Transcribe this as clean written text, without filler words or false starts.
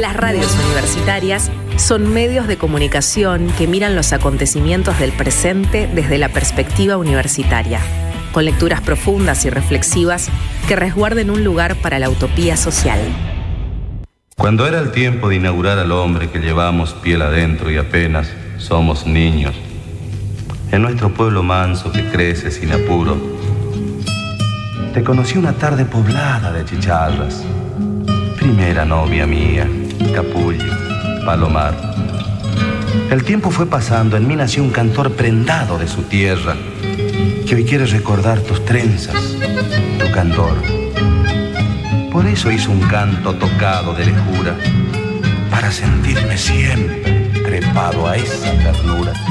Las radios universitarias son medios de comunicación que miran los acontecimientos del presente desde la perspectiva universitaria, con lecturas profundas y reflexivas que resguarden un lugar para la utopía social. Cuando era el tiempo de inaugurar al hombre que llevamos piel adentro y apenas somos niños, en nuestro pueblo manso que crece sin apuro, te conocí una tarde poblada de chicharras, primera novia mía, capullo, palomar. El tiempo fue pasando, en mí nació un cantor prendado de su tierra, que hoy quiere recordar tus trenzas, tu candor. Por eso hizo un canto tocado de lejura, para sentirme siempre trepado a esa ternura.